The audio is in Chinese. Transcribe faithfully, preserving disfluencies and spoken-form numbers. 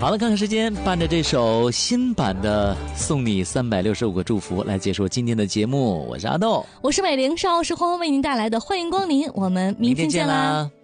好了，看看时间，伴着这首新版的《送你三百六十五个祝福》来结束今天的节目。我是阿豆， 我是美玲，稍后是欢欢为您带来的欢迎光临，我们明天见啦。